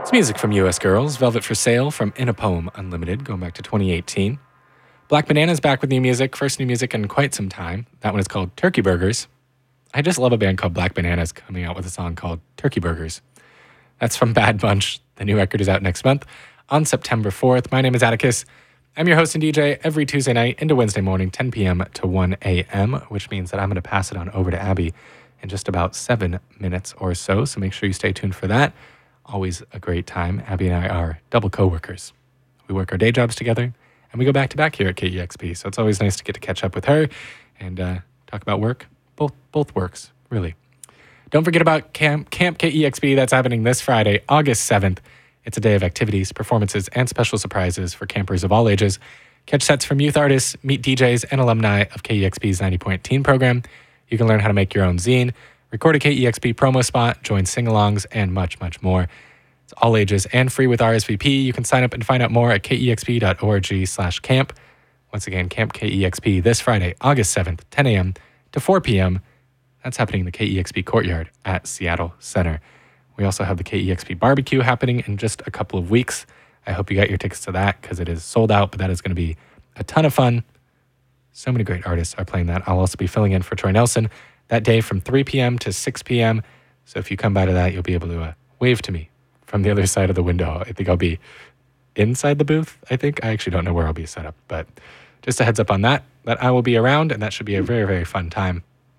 It's music from US Girls, Velvet for Sale from In a Poem Unlimited, going back to 2018. Black Banana's back with new music, first new music in quite some time. That one is called Turkey Burgers. I just love a band called Black Bananas coming out with a song called Turkey Burgers. That's from Bad Bunch. The new record is out next month on September 4th. My name is Atticus. I'm your host and DJ every Tuesday night into Wednesday morning, 10 p.m. to 1 a.m., which means that I'm going to pass it on over to Abby in just about 7 minutes or so. So make sure you stay tuned for that. Always a great time. Abby and I are double co-workers. We work our day jobs together, and we go back-to-back here at KEXP. So it's always nice to get to catch up with her and talk about work. Both works, really. Don't forget about Camp KEXP. That's happening this Friday, August 7th. It's a day of activities, performances, and special surprises for campers of all ages. Catch sets from youth artists, meet DJs, and alumni of KEXP's 90-point teen program. You can learn how to make your own zine, record a KEXP promo spot, join sing-alongs, and much, much more. It's all ages and free with RSVP. You can sign up and find out more at kexp.org/camp. Once again, Camp KEXP this Friday, August 7th, 10 a.m. to 4 p.m. That's happening in the KEXP Courtyard at Seattle Center. We also have the KEXP Barbecue happening in just a couple of weeks. I hope you got your tickets to that because it is sold out, but that is going to be a ton of fun. So many great artists are playing that. I'll also be filling in for Troy Nelson that day from 3 p.m. to 6 p.m. So if you come by to that, you'll be able to wave to me from the other side of the window. I think I'll be inside the booth, I think. I actually don't know where I'll be set up, but just a heads up on that I will be around, and that should be a very, very fun time.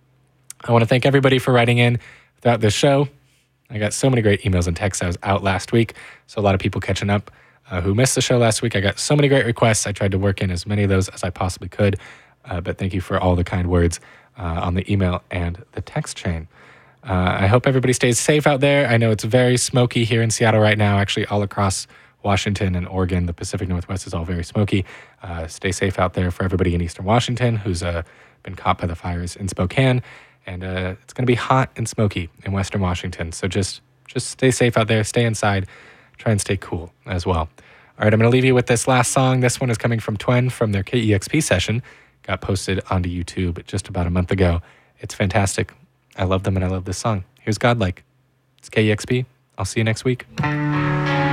I want to thank everybody for writing in throughout this show. I got so many great emails and texts. I was out last week, so a lot of people catching up who missed the show last week. I got so many great requests. I tried to work in as many of those as I possibly could, but thank you for all the kind words on the email and the text chain. I hope everybody stays safe out there. I know it's very smoky here in Seattle right now, actually all across Washington and Oregon. The Pacific Northwest is all very smoky. Stay safe out there for everybody in Eastern Washington who's been caught by the fires in Spokane. And it's going to be hot and smoky in Western Washington. So just stay safe out there. Stay inside. Try and stay cool as well. All right, I'm going to leave you with this last song. This one is coming from Twen from their KEXP session. Got posted onto YouTube just about a month ago. It's fantastic. I love them and I love this song. Here's Godlike. It's KEXP. I'll see you next week.